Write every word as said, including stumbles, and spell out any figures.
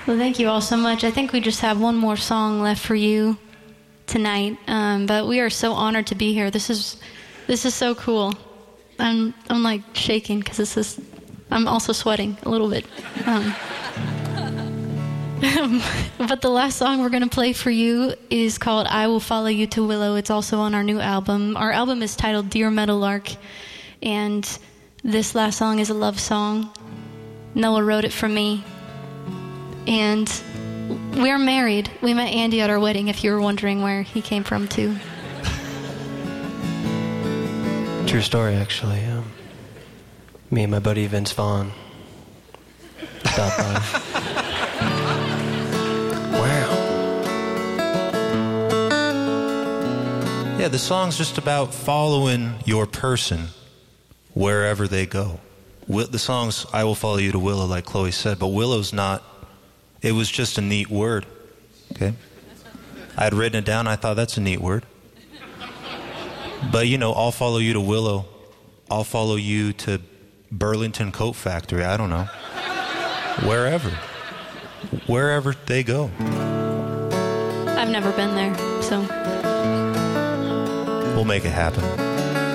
Well, thank you all so much. I think we just have one more song left for you tonight, um, but we are so honored to be here. This is this is so cool. I'm I'm like shaking because this is. I'm also sweating a little bit. Um, but the last song we're going to play for you is called I Will Follow You to Willow. It's also on our new album. Our album is titled Dear Meadowlark, and this last song is a love song. Noah wrote it for me. And we're married. We met Andy at our wedding, if you were wondering where he came from, too. True story, actually. Um, me and my buddy Vince Vaughn stopped by. Wow. Yeah, the song's just about following your person wherever they go. The song's I Will Follow You to Willow, like Chloe said, but Willow's not, it was just a neat word, okay? I had written it down, I thought that's a neat word. But, you know, I'll follow you to Willow. I'll follow you to Burlington Coat Factory, I don't know. Wherever. Wherever they go. I've never been there, so. We'll make it happen.